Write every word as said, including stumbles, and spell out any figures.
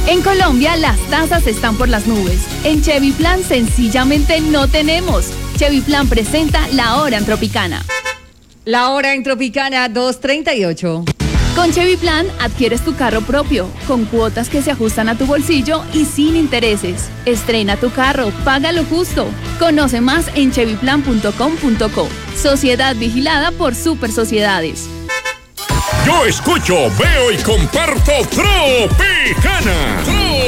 En Colombia las tasas están por las nubes. En Chevy Plan sencillamente no tenemos. Chevy Plan presenta La Hora en Tropicana. La Hora en Tropicana dos treinta y ocho. Con Chevy Plan adquieres tu carro propio, con cuotas que se ajustan a tu bolsillo y sin intereses. Estrena tu carro, paga lo justo. Conoce más en chevy plan punto com punto co. Sociedad vigilada por Super Sociedades. Yo escucho, veo y comparto Tropicana.